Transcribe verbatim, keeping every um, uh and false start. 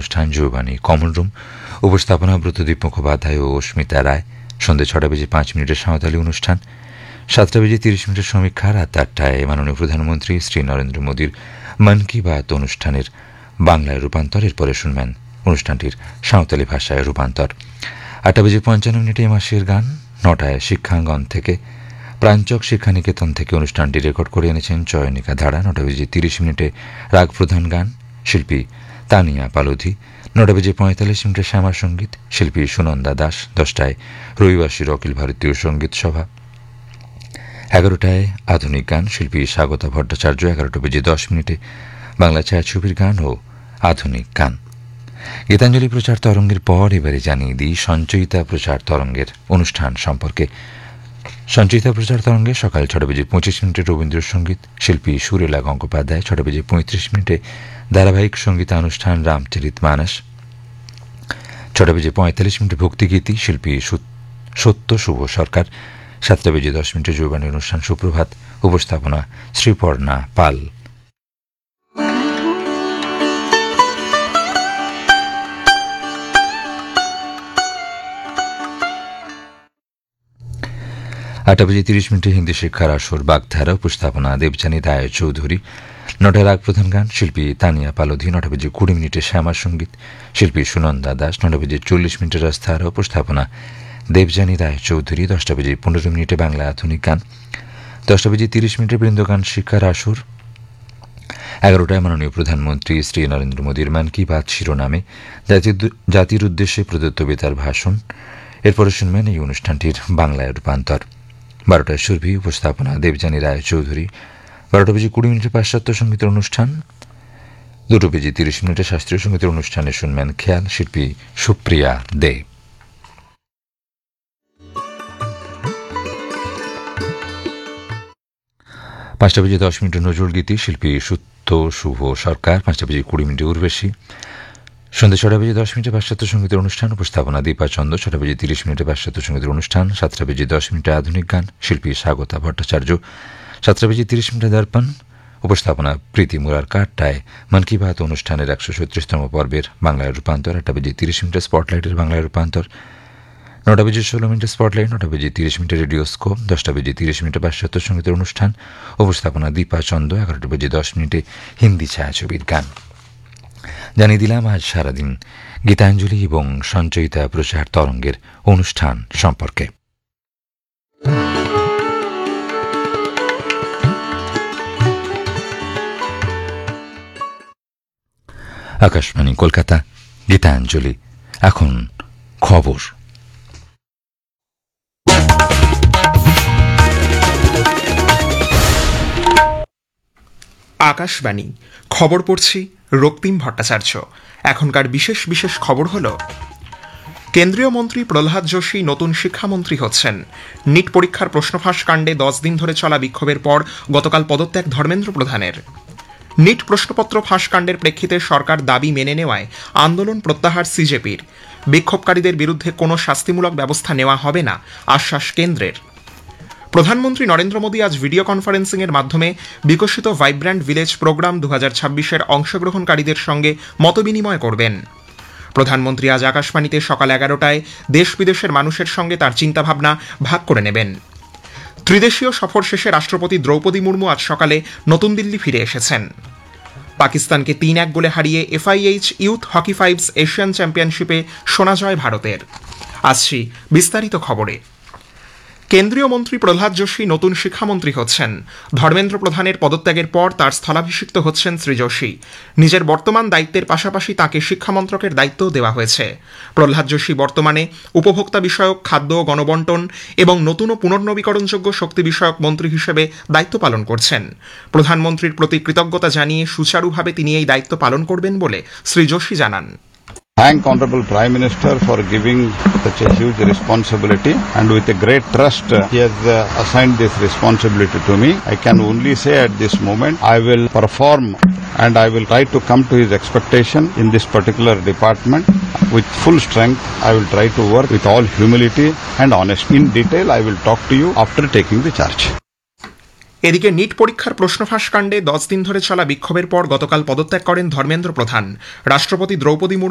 অনুষ্ঠান যৌবানী common room, উপস্থাপনা ব্রতদীপ মুখোপাধ্যায় ও অস্মিতা রায়। সন্ধ্যে ছটা বেজে পাঁচ মিনিটের সাঁওতালি অনুষ্ঠান। সাতটা বেজে তিরিশ মিনিটের সমীক্ষা। রাত আটটায় মাননীয় প্রধানমন্ত্রী শ্রী নরেন্দ্র মোদীর মন কি বাত অনুষ্ঠানের বাংলায় রূপান্তর। এরপরে শুনবেন অনুষ্ঠানটির সাঁওতালি ভাষায় রূপান্তর। আটটা বেজে পঞ্চান্ন মিনিটে এ মাসের গান। নটায় শিক্ষাঙ্গন থেকে প্রাঞ্চক শিক্ষানিকেতন থেকে অনুষ্ঠানটি রেকর্ড করে এনেছেন চয়নিকা ধারা। নটা বেজে তিরিশ মিনিটে রাগ প্রধান গান, শিল্পী তানিয়া পালোধি। নটা বেজে পঁয়তাল্লিশ মিনিটে শ্যামা সঙ্গীত, শিল্পী সুনন্দা দাস। দশটায় রবিবাসীর অখিল ভারতীয় সঙ্গীত সভা। এগারোটায় আধুনিক গান, শিল্পী স্বাগতা ভট্টাচার্য। এগারোটা বেজে দশ মিনিটে বাংলা ছায়াছবির গান ও আধুনিক গান। গীতাঞ্জলি প্রচার তরঙ্গের পর এবারে জানিয়ে দিই সঞ্চয়িতা প্রচার তরঙ্গের অনুষ্ঠান সম্পর্কে। সঞ্চয়িতা প্রচার তরঙ্গে সকাল ছটা বেজে পঁচিশ মিনিটে রবীন্দ্রসঙ্গীত, শিল্পী সুরেলা গঙ্গোপাধ্যায়। ছটা বেজে পঁয়ত্রিশ মিনিটে ধারাবাহিক সঙ্গীতানুষ্ঠান রামচরিত মানস। ছটা বেজে পঁয়তাল্লিশ মিনিটে ভক্তিগীতি, শিল্পী সত্য শুভ সরকার। সাতটা বেজে দশ মিনিটে যৌবানী অনুষ্ঠান সুপ্রভাত, উপস্থাপনা শ্রীপর্ণা পাল। আটটা বেজে তিরিশ মিনিটে হিন্দি শিক্ষার আসর বাগধারা, উপস্থাপনা দেবযানী রায় চৌধুরী। নটায় রাগ প্রধান গান, শিল্পী তানিয়া পালোধি। নটা বেজে কুড়ি মিনিটে শ্যামা সঙ্গীত, শিল্পী সুনন্দা দাস। নটা বেজে চল্লিশ মিনিটের রাস্তার, উপস্থাপনা দেবযানী রায় চৌধুরী। দশটা বেজে পনেরো মিনিটে বাংলা আধুনিক গান। দশটা বেজে তিরিশ মিনিটে বৃন্দগান শিক্ষার আসর। এগারোটায় মাননীয় প্রধানমন্ত্রী শ্রী নরেন্দ্র মোদীর মন কি বাত শিরোনামে জাতির উদ্দেশ্যে প্রদত্ত বেতার ভাষণ। এরপরে শুনবেন এই অনুষ্ঠানটির বাংলায় রূপান্তর। বারোটায় সুরভি, উপস্থাপনা দেবযানী রায় চৌধুরী। বারোটা বেজে কুড়ি মিনিটে পাশ্চাত্য সঙ্গীতের অনুষ্ঠান। দুটো বেজে তিরিশ মিনিটে শাস্ত্রীয় সঙ্গীতের অনুষ্ঠানে শুনবেন খেয়াল, শিল্পী সুপ্রিয়া দে। পাঁচটা বেজে দশ মিনিটে নজরুল গীতি, শিল্পী সত্য শুভ সরকার। পাঁচটা বেজে কুড়ি মিনিটে উর্বেশী। সন্ধ্যে ছটা বেজে দশ মিনিটে পাশ্চাত্য সঙ্গীতের অনুষ্ঠান, উপস্থাপনা দীপা চন্দ্র। ছটা বেজে তিরিশ মিনিটে পাশ্চাত্য সঙ্গীতের অনুষ্ঠান। সাতটা বেজে দশ মিনিটে আধুনিক গান, শিল্পী স্বাগতা ভট্টাচার্য। সাতটা বেজে তিরিশ মিনিটে দর্পণ, উপস্থাপনা প্রীতি মুরারকা। আটটায় মন কি বাত অনুষ্ঠানের একশো ছত্রিশতম পর্বের বাংলায় রূপান্তর। আটটা বেজে তিরিশ মিনিটে স্পটলাইটের বাংলায় রূপান্তর। নটা বেজে ষোলো মিনিটে স্পটলাইট। নটা বেজে তিরিশ মিনিটে রেডিওস্কোপ। দশটা বেজে তিরিশ মিনিটে পাশ্চাত্য সঙ্গীতের অনুষ্ঠান, উপস্থাপনা দীপা চন্দ্র। এগারোটা বেজে দশ মিনিটে হিন্দি ছায়াছবির গান। জানিয়ে দিলাম আজ সারাদিন গীতাঞ্জলি এবং সঞ্চয়িতা প্রচার তরঙ্গের অনুষ্ঠান সম্পর্কে। আকাশবাণী কলকাতা, গীতাঞ্জলি। এখন খবর। আকাশবাণী খবর পড়ছি রক্তিম ভট্টাচার্য। এখনকার বিশেষ বিশেষ খবর হল, কেন্দ্রীয় মন্ত্রী প্রহ্লাদ যোশী নতুন শিক্ষামন্ত্রী হচ্ছেন। নিট পরীক্ষার প্রশ্নফাঁস কাণ্ডে দশ দিন ধরে চলা বিক্ষোভের পর গতকাল পদত্যাগ ধর্মেন্দ্র প্রধানের। নিট প্রশ্নপত্র ফাঁস কাণ্ডের প্রেক্ষিতে সরকার দাবি মেনে নেওয়ায় আন্দোলন প্রত্যাহার সিজেপির। বিক্ষোভকারীদের বিরুদ্ধে কোনো শাস্তিমূলক ব্যবস্থা নেওয়া হবে না, আশ্বাস কেন্দ্রের। প্রধানমন্ত্রী নরেন্দ্র মোদী আজ ভিডিও কনফারেন্সিংয়ের মাধ্যমে বিকশিত ভাইব্র্যান্ট ভিলেজ প্রোগ্রাম দু হাজার ছাব্বিশের অংশগ্রহণকারীদের সঙ্গে মতবিনিময় করবেন। প্রধানমন্ত্রী আজ আকাশবাণীতে সকাল এগারোটায় দেশ বিদেশের মানুষের সঙ্গে তার চিন্তাভাবনা ভাগ করে নেবেন। ত্রিদেশীয় সফর শেষে রাষ্ট্রপতি দ্রৌপদী মুর্মু আজ সকালে নতুন দিল্লি ফিরে এসেছেন। পাকিস্তানকে তিন এক গোলে হারিয়ে FIH youth hockey fives Asian চ্যাম্পিয়নশিপে সোনা জয় ভারতের। আসছি বিস্তারিত খবরে। কেন্দ্রীয় মন্ত্রী প্রহ্লাদ যোশী নতুন শিক্ষামন্ত্রী হচ্ছেন। ধর্মেন্দ্র প্রধানের পদত্যাগের পর তার স্থলাভিষিক্ত হচ্ছেন শ্রী যোশী। নিজের বর্তমান দায়িত্বের পাশাপাশি তাঁকে শিক্ষামন্ত্রকের দায়িত্বও দেওয়া হয়েছে। প্রহ্লাদ যোশী বর্তমানে উপভোক্তা বিষয়ক, খাদ্য, গণবণ্টন এবং নতুন ও পুনর্নবীকরণযোগ্য শক্তি বিষয়ক মন্ত্রী হিসেবে দায়িত্ব পালন করছেন। প্রধানমন্ত্রীর প্রতি কৃতজ্ঞতা জানিয়ে সুচারুভাবে তিনি এই দায়িত্ব পালন করবেন বলে শ্রী যোশী জানান। Thank Honorable Prime Minister for giving such a huge responsibility, and with a great trust uh, he has uh, assigned this responsibility to me. I can only say at this moment I will perform and I will try to come to his expectation in this particular department with full strength. I will try to work with all humility and honesty. In detail I will talk to you after taking the charge. এদিকে NEET পরীক্ষার প্রশ্নফাঁস কাণ্ডে দশ দিন ধরে চলা বিক্ষোভের পর গতকাল পদত্যাগ করেন ধর্মেন্দ্র প্রধান। রাষ্ট্রপতি দ্রৌপদী